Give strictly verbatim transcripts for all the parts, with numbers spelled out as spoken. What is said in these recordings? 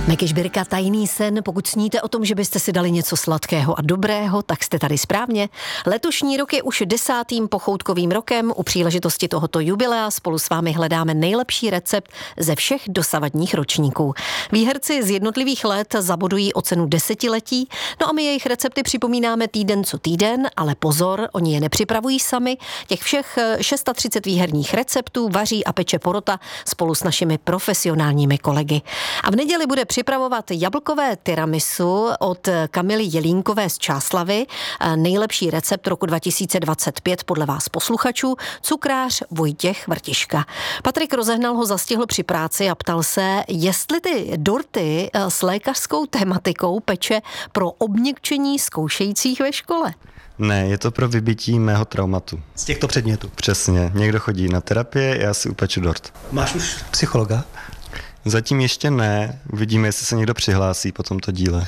Meky Žbirka, Tajný sen. Pokud sníte o tom, že byste si dali něco sladkého a dobrého, tak jste tady správně. Letošní rok je už desátým pochoutkovým rokem. U příležitosti tohoto jubilea spolu s vámi hledáme nejlepší recept ze všech dosavadních ročníků. Výherci z jednotlivých let zabodují o cenu desetiletí, no a my jejich recepty připomínáme týden co týden, ale pozor, oni je nepřipravují sami. Těch všech třicet šest výherních receptů vaří a peče porota spolu s našimi profesionálními kolegy. A v neděli bude připravovat jablkové tiramisu od Kamily Jelínkové z Čáslavi. Nejlepší recept roku dva tisíce dvacet pět podle vás posluchačů, cukrář Vojtěch Vrtiška. Patrik Rozehnal ho zastihl při práci a ptal se, jestli ty dorty s lékařskou tematikou peče pro obměkčení zkoušejících ve škole. Ne, je to pro vybití mého traumatu. Z těchto předmětů? Přesně, někdo chodí na terapie, já si upeču dort. Máš už psychologa? Zatím ještě ne, uvidíme, jestli se někdo přihlásí po tomto díle.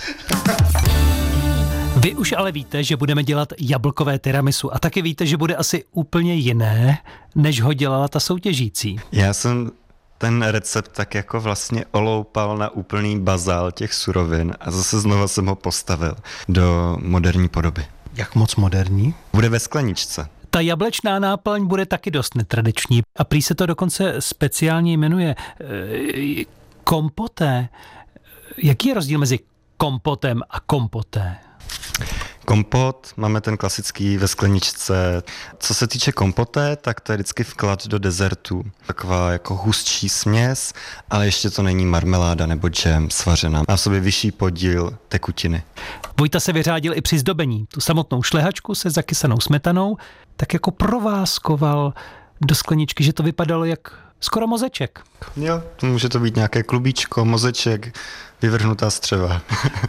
Vy už ale víte, že budeme dělat jablkové tiramisu a taky víte, že bude asi úplně jiné, než ho dělala ta soutěžící. Já jsem ten recept tak jako vlastně oloupal na úplný bazál těch surovin a zase znova jsem ho postavil do moderní podoby. Jak moc moderní? Bude ve skleničce. Ta jablečná náplň bude taky dost netradiční a prý se to dokonce speciálně jmenuje e, kompoté. Jaký je rozdíl mezi kompotem a kompoté? Kompot, máme ten klasický ve skleničce. Co se týče kompoté, tak to je vždycky vklad do dezertu. Taková jako hustší směs, ale ještě to není marmeláda nebo džem svařená. Má v sobě vyšší podíl tekutiny. Vojta se vyřádil i při zdobení. Tu samotnou šlehačku se zakysanou smetanou tak jako prováskoval do skleničky, že to vypadalo jak skoro mozeček. Jo, to může to být nějaké klubíčko, mozeček, vyvrhnutá střeva.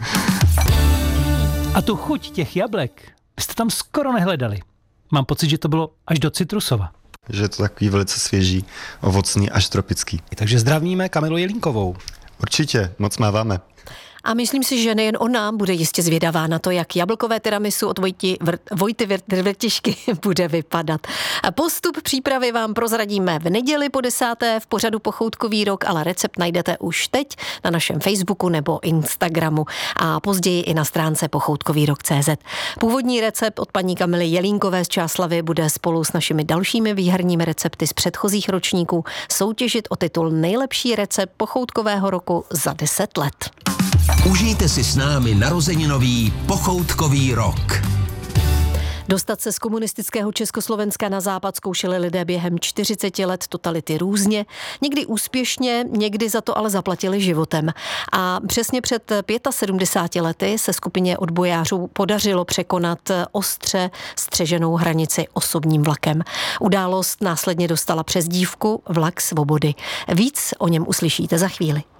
A tu chuť těch jablek byste tam skoro nehledali. Mám pocit, že to bylo až do citrusova. Že je to takový velice svěží, ovocný, až tropický. Takže zdravíme Kamilu Jelínkovou. Určitě, moc máváme. A myslím si, že nejen ona bude jistě zvědavá na to, jak jablkové tiramisu od Vojti, Vr, Vojty Vrtišky bude vypadat. Postup přípravy vám prozradíme v neděli po desáté v pořadu Pochoutkový rok, ale recept najdete už teď na našem Facebooku nebo Instagramu a později i na stránce pochoutkový rok tečka cé zet. Původní recept od paní Kamily Jelínkové z Čáslavy bude spolu s našimi dalšími výherními recepty z předchozích ročníků soutěžit o titul nejlepší recept pochoutkového roku za deset let. Užijte si s námi narozeninový pochoutkový rok. Dostat se z komunistického Československa na západ zkoušeli lidé během čtyřiceti let totality různě, někdy úspěšně, někdy za to ale zaplatili životem. A přesně před sedmdesáti pěti lety se skupině odbojářů podařilo překonat ostře střeženou hranici osobním vlakem. Událost následně dostala přezdívku Vlak svobody. Víc o něm uslyšíte za chvíli.